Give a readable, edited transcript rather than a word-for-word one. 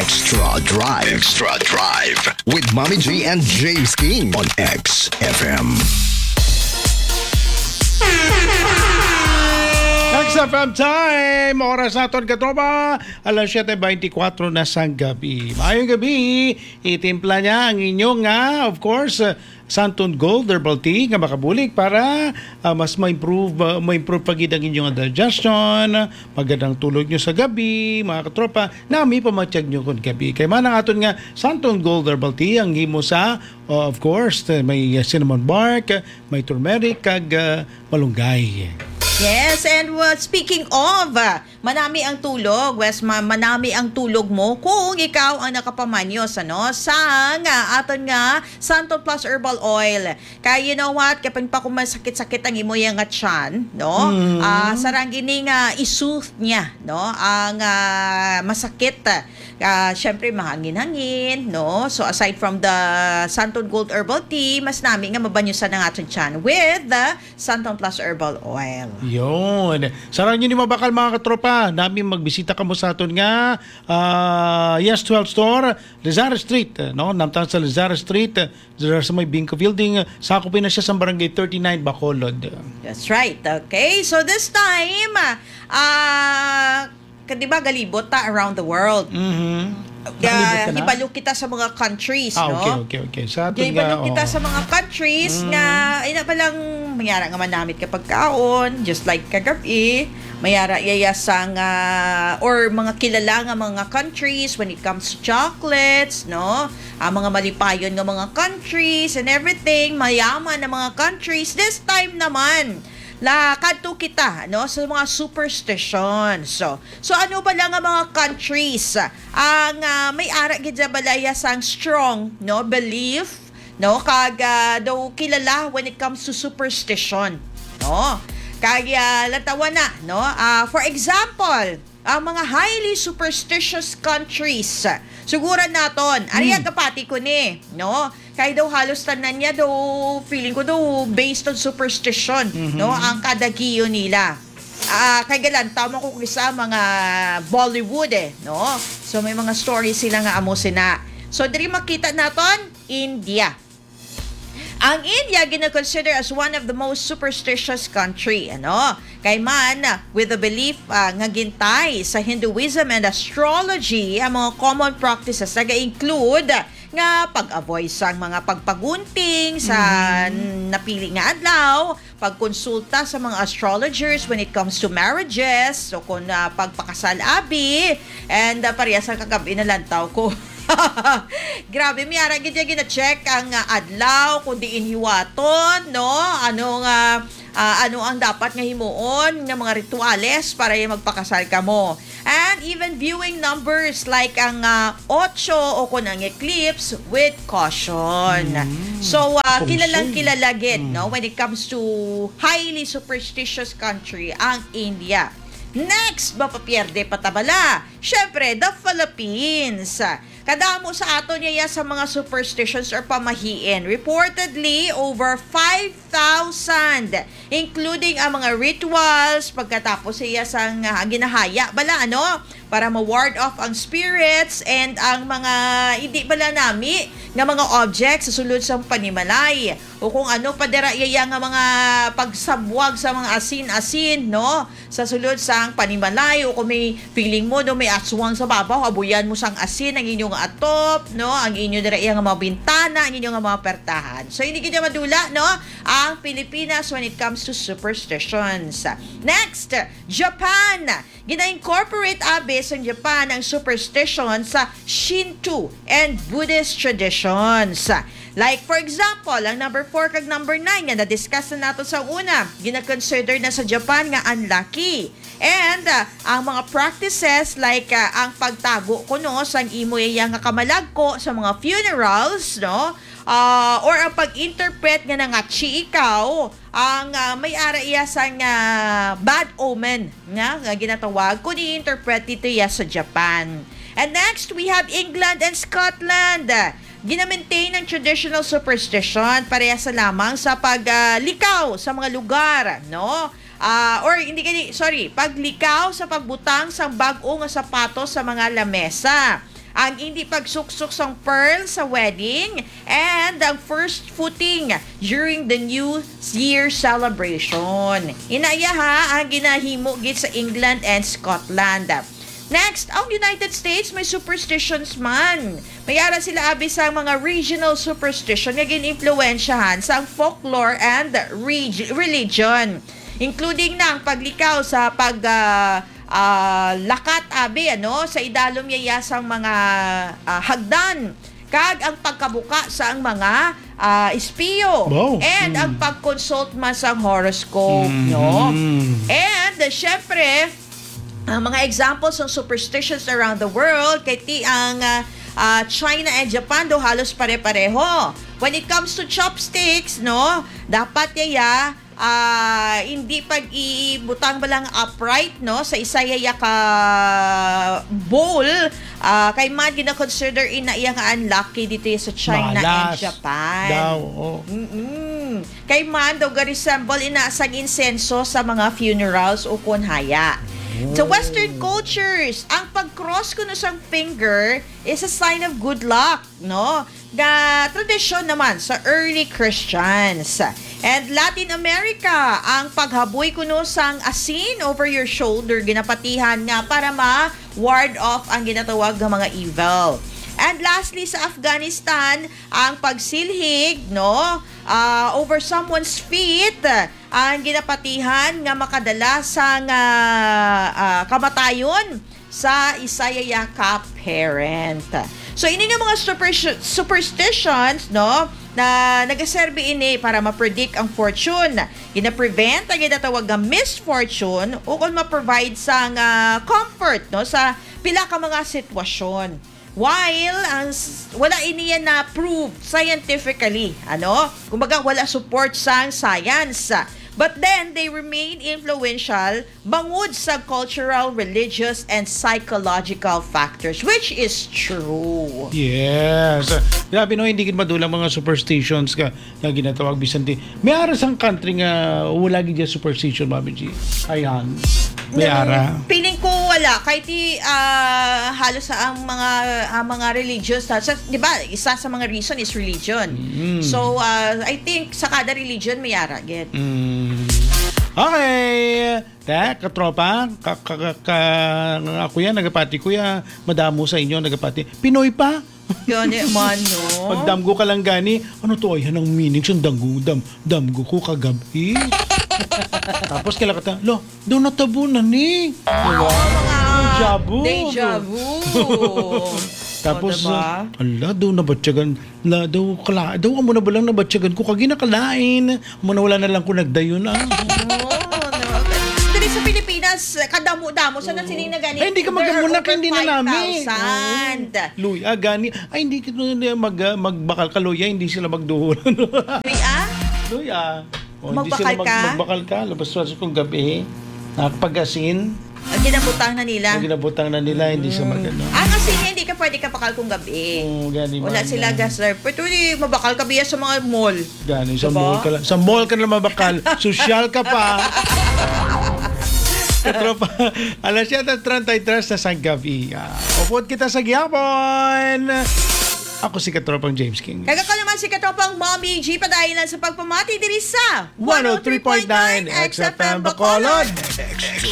Extra Drive. Extra Drive. With Mommy G and James King on XFM. XFM time! Oras natin katropa, alas 7:24 na sa gabi. Mayong gabi, itimpla niya ang inyong of course, Santon Gold Herbal Tea nga makabulig para mas ma-improve pagid ang inyong digestion, magandang tulog nyo sa gabi, mga katropa, nami pamatsyag nyo kung gabi. Kaya man ang aton nga Santon Gold Herbal Tea, ang himo sa, of course, may cinnamon bark, may turmeric, kag malunggay. Yes, and speaking of, manami ang tulog, Wes, manami ang tulog mo kung ikaw ang nakapamanyos, sang aton nga Santon Plus Herbal Oil. Kaya you know what, kapag pa kung masakit-sakit ang imo yung tiyan, sarang gini nga isooth niya, ang masakit. Syempre, mahangin-hangin, So, aside from the Santon Gold Herbal Tea, mas nami nga mabanyusan ang aton tiyan with the Santon Plus Herbal Oil. Yun. Sarang nyo ni mabakal mga katropa. Namin magbisita ka mo sa aton nga Yes 12 Store, Lazara Street. Namtang sa Lazara Street, sa may Binco Building. Sakupin na siya sa barangay 39 Bacolod. That's right. Okay. So this time, diba galibot around the world. Gibalo kita sa mga countries, Okay. Sa atin gibalo kita sa mga countries nga ina palang mayara nga manamit kapag kaon, just like kagabi, mayara yayasang or mga kilala nga mga countries when it comes to chocolates, mga malipayon nga mga countries and everything, mayaman na mga countries. This time naman kadto kita sa mga superstitions. So ano ba lang ang mga countries ang may ara gid balaya sang strong belief kag daw kilala when it comes to superstition. Kaya latawa na for example, ang mga highly superstitious countries, siguro naton ariya kapati ko ni kaya daw halos tanan niya daw feeling ko daw based on superstition ang kadagiyo nila. Kay galan tama ko sa mga Bollywood so may mga stories sila nga amo sina. So diri makita naton India. Ang India gina-consider as one of the most superstitious country, Kay man, with the belief nga gintay sa Hinduism and astrology, ang mga common practices naga-include nga pag-avoid sa mga pagpagunting sa napili nga adlaw, pagkonsulta sa mga astrologers when it comes to marriages, o kung pagpakasal-abi, and pareha sa kagabi na lantaw ko. Grabe, miyara gina check ang adlaw kung diin hiwaton, ano ang dapat nga himuon ng mga rituales para yung magpakasal ka mo. And even viewing numbers like ang 8 o kung ang eclipse with caution. So, kilalang kilala gid, when it comes to highly superstitious country, ang India. Next, mapapierde patabala. Syempre, the Philippines. Kadamo sa ato niya sa mga superstitions or pamahiin. Reportedly, over 5,000, including ang mga rituals, pagkatapos siya sa ginahaya, bala, para ma-ward off ang spirits and ang mga hindi bala nami nga mga objects sa sulod sa panimalay. O kung ano, padera iya nga mga pagsabwag sa mga asin-asin, sa sulod sa panimalay. O kung may feeling mo, may aswang sa babaw, abuyan mo sang asin, ang inyong atop, ang inyong dira iya nga mga bintana, ang inyong mga pertahan. So, hindi kita madula, ang Pilipinas when it comes to superstitions. Next, Japan. Gina-incorporate sa Japan ang superstition sa Shinto and Buddhist traditions. Like for example, ang number 4 kag number 9 nga na-discuss na nato sa una, gina-consider na sa Japan nga unlucky. And ang mga practices like ang pagtago kuno sang imo nga kamalagko sa mga funerals, or ang pag-interpret nga nga ikaw ang may ara iya sang bad omen nga ginatawag kung i-interpret dito sa Japan. And next, we have England and Scotland. Gina-maintain ang traditional superstition parehas lamang sa paglikaw sa mga lugar, paglikaw sa pagbutang sa bag-o nga sapatos sa mga lamesa. ang hindi pagsuksok ng pearl sa wedding, and ang first footing during the New Year celebration. Inaya ha ang ginahimo gid sa England and Scotland. Next, ang United States may superstitions man. Mayara sila abi sa mga regional superstition nga gin-influensyahan sa folklore and religion, including na ang paglikaw sa lakat abi sa idalom yayasang mga hagdan, kag ang pagkabuka sa ang mga espiyo, and ang pag-consult man sa horoscope, no? And syempre, ang mga examples ng superstitions around the world, kay ang China and Japan do halos pare-pareho. When it comes to chopsticks, no, dapat hindi pag-ibutang balang upright, no, sa isayaya ka bowl, kay man gina-consider iya nga unlucky dito sa China and Japan. Daw, Kay man daw ga-resemble inaasang insenso sa mga funerals o kunhaya. Sa Western cultures, ang pag-cross kuno sang finger is a sign of good luck, no? Ga tradisyon naman sa early Christians. And Latin America, ang paghaboy kuno sang asin over your shoulder, ginapatihan nga para ma-ward off ang ginatawag ng mga evil. And lastly, sa Afghanistan, ang pagsilhig, no, over someone's feet, ang ginapatihan nga makadala sang kamatayon sa isayaya ka parent. So, ini nga mga superstitions, no, na nagaserbi ini para ma-predict ang fortune. Gina-prevent ang ginatawag nga misfortune o kung ma-provide sang comfort, no, sa pila ka mga sitwasyon. While wala iniya na proved scientifically, kumbaga wala support sa science. But then, they remain influential bangod sa cultural, religious, and psychological factors, which is true. Yes. Grabe no, hindi kin madulang mga superstitions ka na ginatawag Bisanti. May aras ang country nga wala gid superstition, Mami G. Ayan. May ara. Feeling ko wala. Kahit halos sa ang mga religious, di ba, isa sa mga reason is religion. So, I think sa kada religion may ara. Get. Okay. Katropa, ako yan, nagapati ko yan. Madamo sa inyo, nagapati. Pinoy pa? Gani man, no? Pag damgo ka lang gani, ano to, ayan ang meaning sa damgo ko kagabi. Tapos kailan ka daw natabunan ni. Diba? Deja vu. Tapos, diba? daw nabatsyagan, daw amo na ba lang nabatsyagan ko, kagi nakalain. Amo na wala na lang ko nagdayon, Dali sa Pilipinas, kadamo-damo, saan na sila gani? Ay, hindi ka magamunak, hindi na namin. 5,000. Luya, gani. Ay, hindi ka magbakal ka, Luya, hindi sila magduhol. Luya. Magbakal ka? Magbakal ka, labas kong gabi. Nakapag-asin. Ang ginabutang na nila. Hindi sa magano. Kasi hindi ka pwede kapakal kung gabi. Gani wala sila gas there. Pero hindi mabakal ka biya sa mga mall. Gani, sa mall ka lang. Sa mall ka na mabakal. Social ka pa. Katropa, alas 7:33 na sa gabi. Upod kita sa Gyapon. Ako si Katropang James King. Kagako naman si Katropang Mommy G, padahilan sa pagpamati diri sa 103.9 XFM Bacolod.